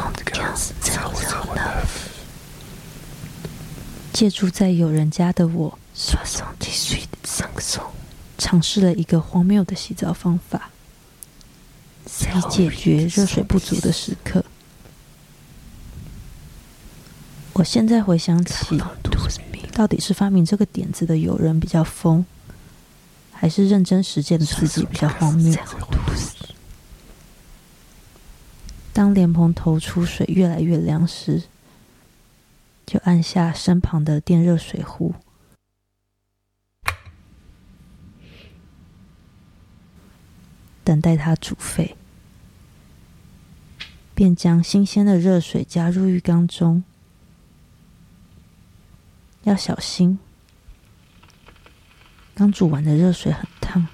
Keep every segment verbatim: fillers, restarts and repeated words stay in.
借住在友人家的我，尝试了一个荒谬的洗澡方法，以解决热水不足的时刻。我现在回想起，到底是发明这个点子的友人比较疯，还是认真实践的自己比较荒谬？当莲蓬头出水越来越凉时，就按下身旁的电热水壶，等待它煮沸，便将新鲜的热水加入浴缸中。要小心，刚煮完的热水很烫。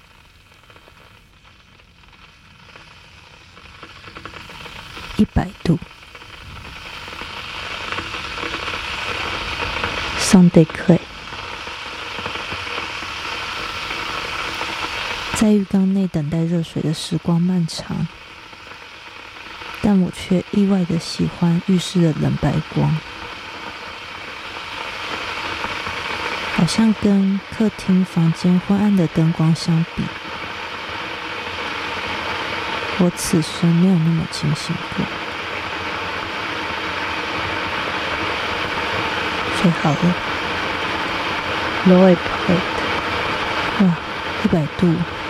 一百度。sans décret。在浴缸内等待热水的时光漫长，但我却意外的喜欢浴室的冷白光，好像跟客厅房间昏暗的灯光相比，我此生没有那么清醒过。睡好了 ，Low plate， 哇，一百度，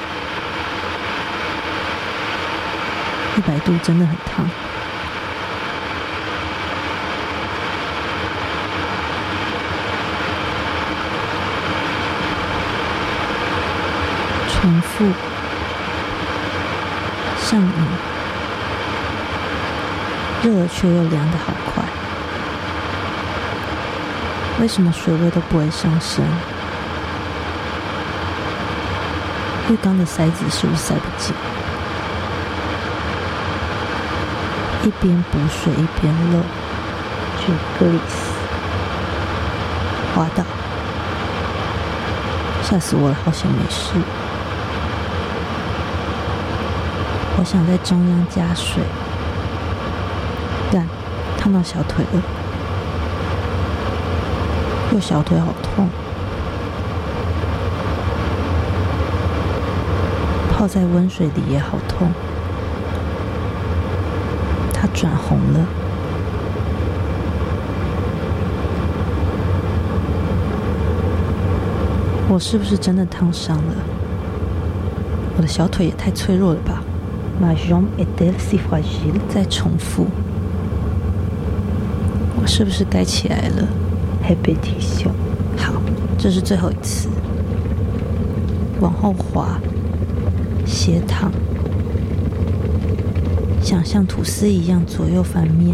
一百度真的很烫。重复，上瘾，热却又凉得好快。为什么水位都不会上升？浴缸的塞子是不是塞不紧？一边补水一边漏，去格里斯滑倒，吓死我了！好险没事。我想在中央加水，干，烫到小腿了，右小腿好痛，泡在温水里也好痛，它转红了，我是不是真的烫伤了？我的小腿也太脆弱了吧！Ma jambe est-elle si fragile？ 再重复，我是不是该起来了 ？Répétition。好，这是最后一次。往后滑，斜躺，想像吐司一样左右翻面。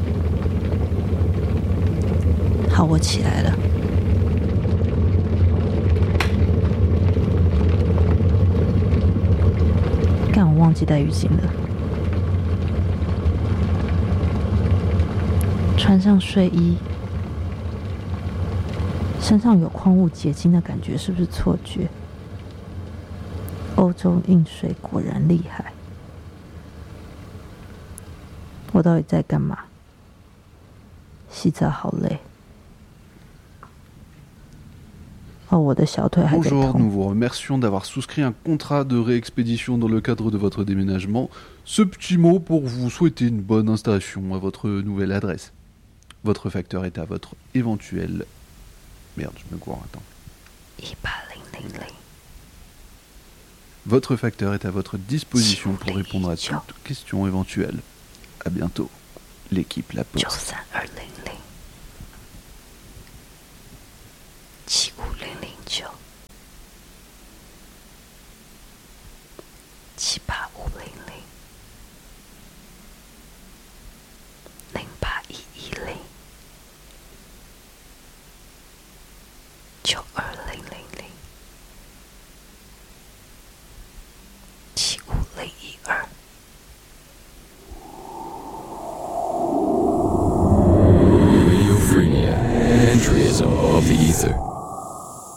好，我起来了。干，我忘记带浴巾了。穿上睡衣，身上有矿物结晶的感觉，是不是错觉？欧洲硬水果然厉害。我到底在干嘛？洗澡好累。 Bonjour, nous vous remercions d'avoir souscrit un contrat de réexpédition dans le cadre de votre déménagement. Ce petit mot pour vous souhaiter une bonne installation à votre nouvelle adresse. Votre facteur est à votre éventuel... Merde, je me gourre, attends. Votre facteur est à votre disposition pour répondre à toute question éventuelle. À bientôt. L'équipe La Poste. 七五零零九，七八五零零，零八一一零，九二零零零，七五零一二。 Radiophrenia, entryism of the ether.